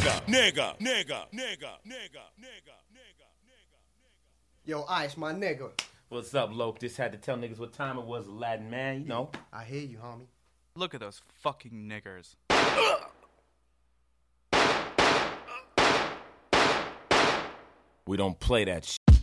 Yo, Ice, my nigga. What's up, Loke? Just had to tell niggas what time it was, Aladdin, man. You know. I hear you, homie. Look at those fucking niggers. We don't play that shit.